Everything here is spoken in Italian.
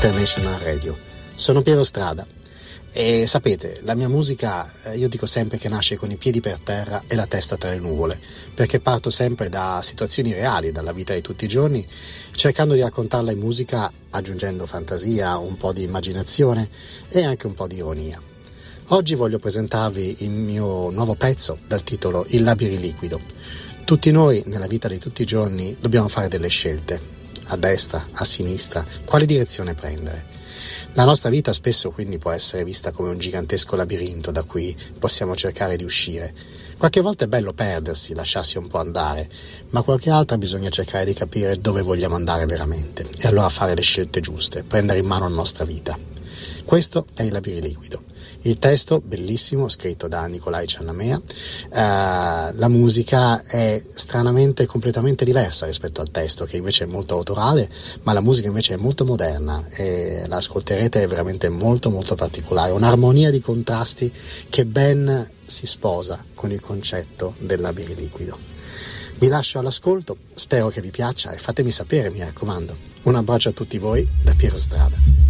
International Radio. Sono Piero Strada e sapete, la mia musica io dico sempre che nasce con i piedi per terra e la testa tra le nuvole, perché parto sempre da situazioni reali, dalla vita di tutti i giorni, cercando di raccontarla in musica, aggiungendo fantasia, un po' di immaginazione e anche un po' di ironia. Oggi voglio presentarvi il mio nuovo pezzo dal titolo Il labiriliquido. Tutti noi nella vita di tutti i giorni dobbiamo fare delle scelte, a destra, a sinistra, quale direzione prendere. La nostra vita spesso quindi può essere vista come un gigantesco labirinto da cui possiamo cercare di uscire. Qualche volta è bello perdersi, lasciarsi un po' andare, ma qualche altra bisogna cercare di capire dove vogliamo andare veramente e allora fare le scelte giuste, prendere in mano la nostra vita. Questo è Il labiriliquido. Il testo, bellissimo, scritto da Nicolai Ciannamea. La musica è stranamente completamente diversa rispetto al testo, che invece è molto autorale, ma la musica invece è molto moderna e la ascolterete, è veramente molto molto particolare, un'armonia di contrasti che ben si sposa con il concetto del labiriliquido. Vi lascio all'ascolto, spero che vi piaccia e fatemi sapere, mi raccomando. Un abbraccio a tutti voi da Piero Strada.